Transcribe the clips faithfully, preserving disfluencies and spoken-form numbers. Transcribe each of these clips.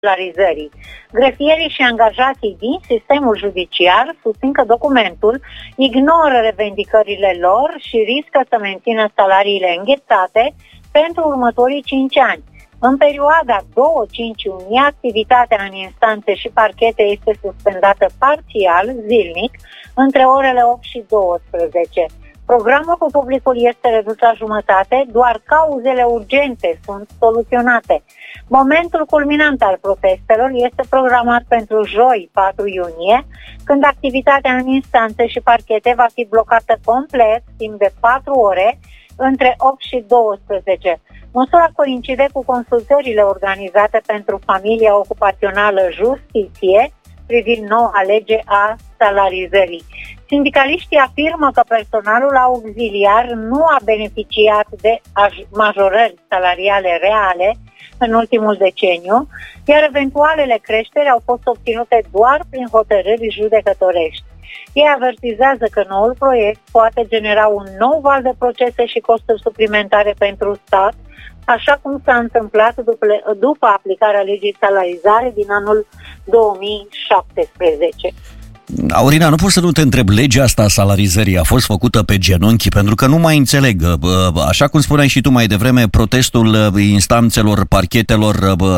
salarizării. Grefierii și angajații din sistemul judiciar susțin că documentul ignoră revendicările lor și riscă să mențină salariile înghețate pentru următorii cinci ani. În perioada două cinci iunie, activitatea în instanțe și parchete este suspendată parțial, zilnic, între orele opt și douăsprezece. Programul cu publicul este redus la jumătate, doar cauzele urgente sunt soluționate. Momentul culminant al protestelor este programat pentru joi, patru iunie, când activitatea în instanțe și parchete va fi blocată complet, timp de patru ore, între opt și douăsprezece. Măsura coincide cu consultările organizate pentru familia ocupațională Justiție privind noua lege a salarizării. Sindicaliștii afirmă că personalul auxiliar nu a beneficiat de majorări salariale reale în ultimul deceniu, iar eventualele creșteri au fost obținute doar prin hotărâri judecătorești. Ei avertizează că noul proiect poate genera un nou val de procese și costuri suplimentare pentru stat, așa cum s-a întâmplat după, după aplicarea legii salarizare din anul două mii șaptesprezece. Aurina, nu pot să nu te întreb, legea asta a salarizării a fost făcută pe genunchi, pentru că nu mai înțeleg. Așa cum spuneai și tu mai devreme, protestul instanțelor, parchetelor,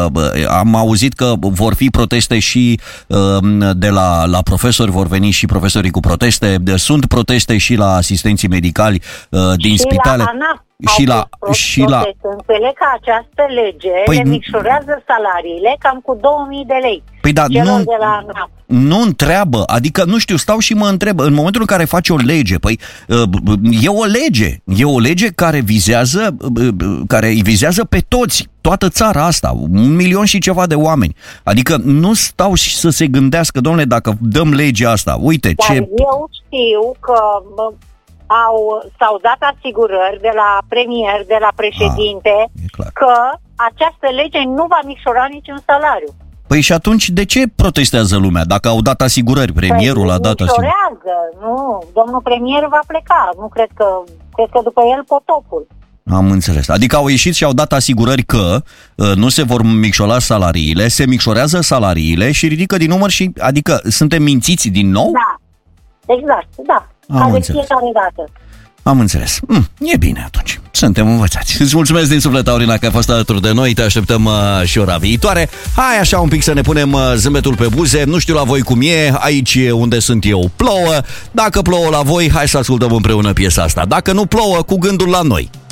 am auzit că vor fi proteste și de la, la profesori, vor veni și profesorii cu proteste, sunt proteste și la asistenții medicali din și spitale. La ANAF. Și la, și la... Înțeleg că această lege păi, le micșorează salariile cam cu două mii de lei. Păi da, nu, de la ANAF. Nu întreabă, adică, nu știu, stau și mă întreb, în momentul în care faci o lege, păi, e o lege, e o lege care vizează, care îi vizează pe toți, toată țara asta, un milion și ceva de oameni. Adică nu stau și să se gândească, domnule, dacă dăm legea asta, uite Dar ce... eu știu că... Au, s-au dat asigurări de la premier, de la președinte, A, că această lege nu va micșora niciun salariu. Păi și atunci de ce protestează lumea? Dacă au dat asigurări, premierul păi, a dat asigurări. Nu, domnul premier va pleca. Nu cred că, cred că după el potopul. Am înțeles. Adică au ieșit și au dat asigurări că uh, nu se vor micșora salariile, se micșorează salariile și ridică din număr și, adică, suntem mințiți din nou? Da, exact, da. Am înțeles. Dată. Am înțeles. Mm, e bine atunci. Suntem învățați. Îți mulțumesc din suflet, Aurina, că ai fost alături de noi. Te așteptăm uh, și ora viitoare. Hai așa un pic să ne punem uh, zâmbetul pe buze. Nu știu la voi cum e. Aici unde sunt eu plouă. Dacă plouă la voi, hai să ascultăm împreună piesa asta. Dacă nu plouă, cu gândul la noi.